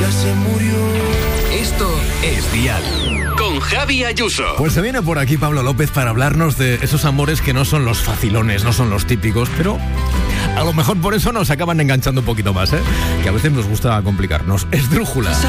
ya se murió. Esto es Dial. Con Javi Ayuso. Pues se viene por aquí Pablo López para hablarnos de esos amores que no son los facilones, no son los típicos, pero a lo mejor por eso nos acaban enganchando un poquito más, que a veces nos gusta complicarnos. Esdrújula.